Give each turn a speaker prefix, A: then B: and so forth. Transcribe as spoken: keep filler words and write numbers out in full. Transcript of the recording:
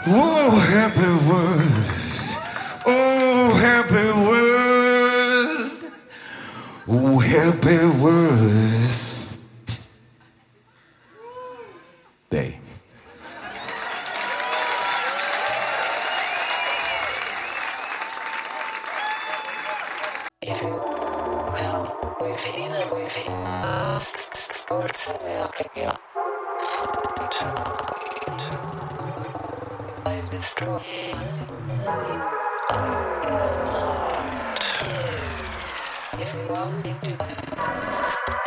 A: Oh, happy words. Oh, happy words. Oh, happy words. Day.
B: If you come with in with it, or yeah. I've destroyed if you want me to